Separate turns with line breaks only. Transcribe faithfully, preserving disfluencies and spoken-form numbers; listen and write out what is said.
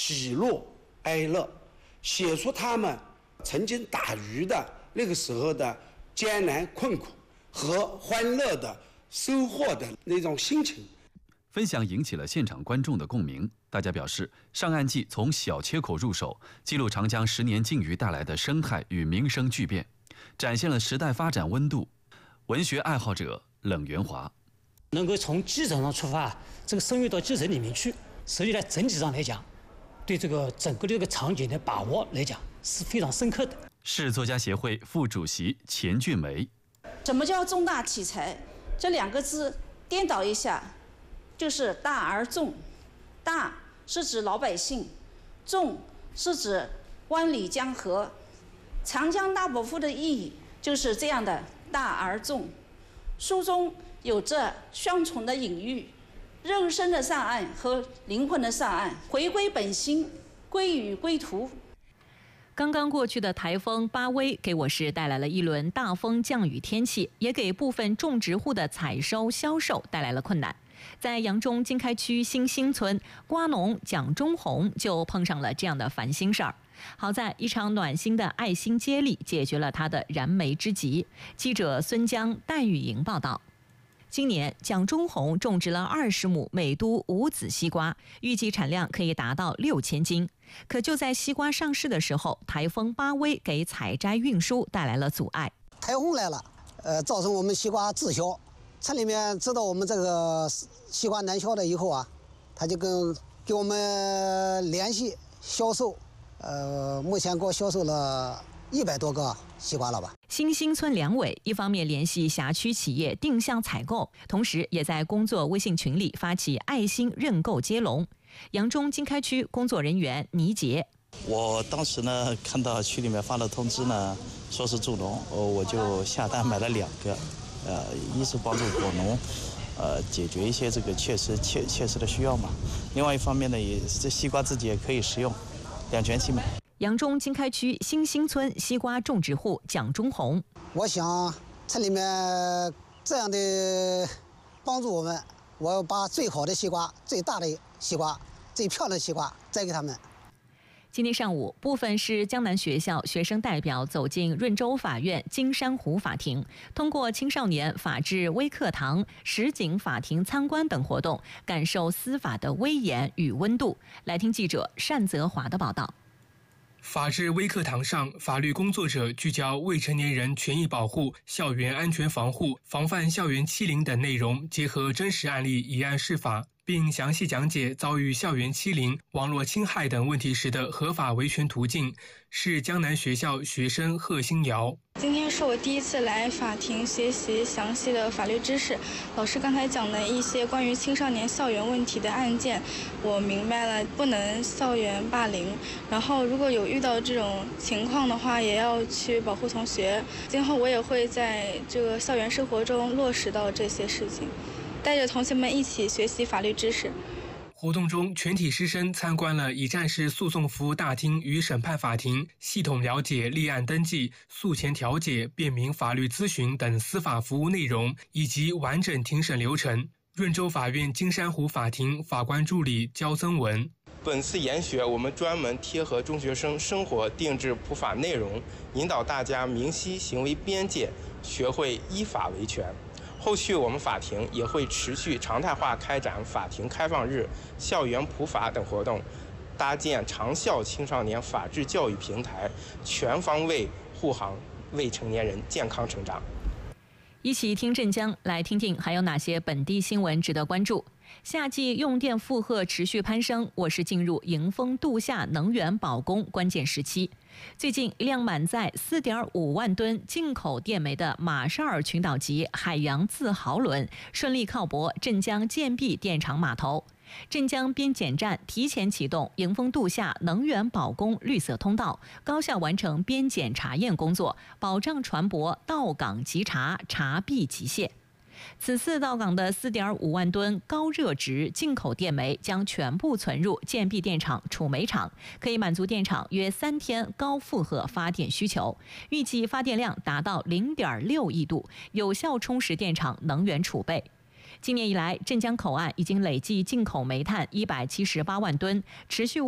喜怒哀乐，写出他们曾经打鱼的那个时候的艰难困苦和欢乐的收获的那种心情。
分享引起了现场观众的共鸣，大家表示，上岸记从小切口入手，记录长江十年禁渔带来的生态与民生巨变，展现了时代发展温度。文学爱好者冷元华，
能够从基层上出发，这个深入到基层里面去，实际在整体上来讲，对这个整个这个场景的把握来讲是非常深刻的。
市作家协会副主席钱俊梅，
什么叫重大题材？这两个字颠倒一下，就是大而重。大是指老百姓，重是指万里江河。长江大饱腹的意义就是这样的大而重。书中有着双重的隐喻，肉身的上岸和灵魂的上岸，回归本心，归于归途。
刚刚过去的台风巴威给我市带来了一轮大风降雨天气，也给部分种植户的采收销售带来了困难。在扬中经开区新兴村，瓜农蒋忠红就碰上了这样的烦心事儿。好在一场暖心的爱心接力解决了他的燃眉之急。记者孙江、戴雨莹报道。今年蒋忠红种植了二十亩美都无籽西瓜，预计产量可以达到六千斤。可就在西瓜上市的时候，台风巴威给采摘运输带来了阻碍。
台风来了，呃，造成我们西瓜滞销。村里面知道我们这个西瓜难销了以后啊，他就跟给我们联系销售，呃，目前给我销售了一百多个西瓜了吧。
新兴村两委一方面联系辖区企业定向采购，同时也在工作微信群里发起爱心认购接龙。扬中经开区工作人员倪杰，
我当时呢看到区里面发了通知呢，说是助农，我就下单买了两个，呃，一是帮助果农，呃，解决一些这个切实切切实的需要嘛。另外一方面呢，也这西瓜自己也可以食用，两全其美。
扬中经开区新兴村西瓜种植户蒋忠红，
我想村里面这样的帮助我们，我要把最好的西瓜、最大的西瓜、最漂亮的西瓜摘给他们。
今天上午，部分市江南学校学生代表走进润州法院金山湖法庭，通过青少年法治微课堂、实景法庭参观等活动，感受司法的威严与温度。来听记者单泽华的报道。
法治微课堂上，法律工作者聚焦未成年人权益保护、校园安全防护、防范校园欺凌等内容，结合真实案例以案释法，并详细讲解遭遇校园欺凌、网络侵害等问题时的合法维权途径。是江南学校学生贺新瑶。
今天是我第一次来法庭学习详细的法律知识，老师刚才讲的一些关于青少年校园问题的案件，我明白了不能校园霸凌，然后如果有遇到这种情况的话，也要去保护同学。今后我也会在这个校园生活中落实到这些事情，带着同学们一起学习法律知识。
活动中，全体师生参观了乙站市诉讼服务大厅与审判法庭，系统了解立案登记、诉前调解、便民法律咨询等司法服务内容以及完整庭审流程。润州法院金山湖法庭法官助理焦增文，
本次研学我们专门贴合中学生生活定制普法内容，引导大家明晰行为边界，学会依法维权。后续我们法庭也会持续常态化开展法庭开放日、校园普法等活动，搭建长效青少年法治教育平台，全方位护航未成年人健康成长。
一起听镇江，来听听还有哪些本地新闻值得关注。夏季用电负荷持续攀升，我市进入迎峰度夏能源保供关键时期。最近，一辆满载 四点五万吨进口电煤的马绍尔群岛级海洋自豪轮顺利靠泊镇江建壁电厂码头。镇江边检站提前启动迎峰度夏能源保供绿色通道，高效完成边检查验工作，保障船舶到港即查，查毕即卸。此次到港的 四点五万吨高热值进口电煤将全部存入建壁电厂储煤厂，可以满足电厂约三天高负荷发电需求，预计发电量达到 零点六亿度，有效充实电厂能源储备。今年以来，镇江口岸已经累计进口煤炭一百七十八万吨，持续